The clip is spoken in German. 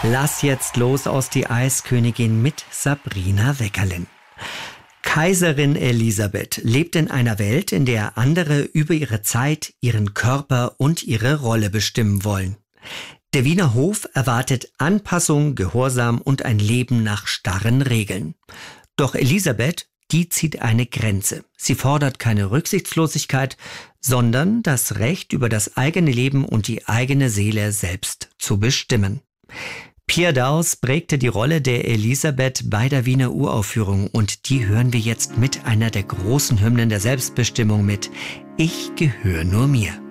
Lass jetzt los aus die Eiskönigin mit Sabrina Weckerlin. Kaiserin Elisabeth lebt in einer Welt, in der andere über ihre Zeit, ihren Körper und ihre Rolle bestimmen wollen. Der Wiener Hof erwartet Anpassung, Gehorsam und ein Leben nach starren Regeln. Doch Elisabeth, die zieht eine Grenze. Sie fordert keine Rücksichtslosigkeit, sondern das Recht, über das eigene Leben und die eigene Seele selbst zu bestimmen. Pierre Daus prägte die Rolle der Elisabeth bei der Wiener Uraufführung und die hören wir jetzt mit einer der großen Hymnen der Selbstbestimmung mit Ich gehöre nur mir.